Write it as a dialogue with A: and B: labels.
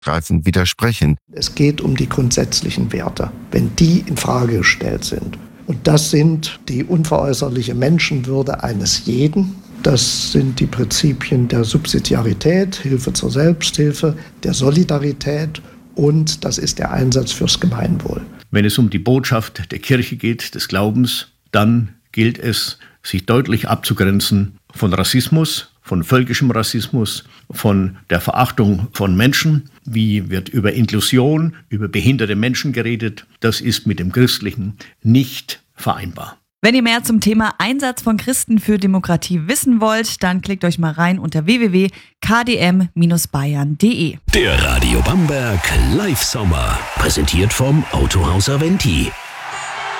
A: greifend widersprechen.
B: Es geht um die grundsätzlichen Werte, wenn die in Frage gestellt sind. Und das sind die unveräußerliche Menschenwürde eines jeden. Das sind die Prinzipien der Subsidiarität, Hilfe zur Selbsthilfe, der Solidarität und das ist der Einsatz fürs Gemeinwohl.
C: Wenn es um die Botschaft der Kirche geht, des Glaubens, dann gilt es, sich deutlich abzugrenzen von Rassismus, von völkischem Rassismus, von der Verachtung von Menschen. Wie wird über Inklusion, über behinderte Menschen geredet? Das ist mit dem Christlichen nicht vereinbar.
D: Wenn ihr mehr zum Thema Einsatz von Christen für Demokratie wissen wollt, dann klickt euch mal rein unter www.kdm-bayern.de.
E: Der Radio Bamberg Live Sommer, präsentiert vom Autohaus Aventi.